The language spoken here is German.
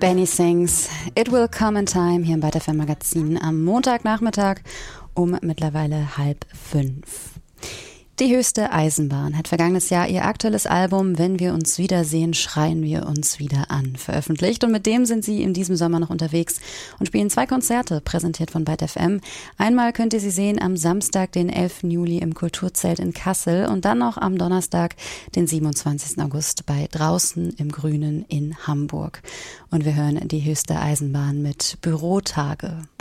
Benny sings It Will Come in Time hier im Byte FM Magazin am Montagnachmittag um mittlerweile 4:30. Die höchste Eisenbahn hat vergangenes Jahr ihr aktuelles Album Wenn wir uns wiedersehen, schreien wir uns wieder an veröffentlicht. Und mit dem sind sie in diesem Sommer noch unterwegs und spielen 2 Konzerte, präsentiert von Byte FM. Einmal könnt ihr sie sehen am Samstag, den 11. Juli im Kulturzelt in Kassel und dann noch am Donnerstag, den 27. August bei Draußen im Grünen in Hamburg. Und wir hören die höchste Eisenbahn mit Bürotage.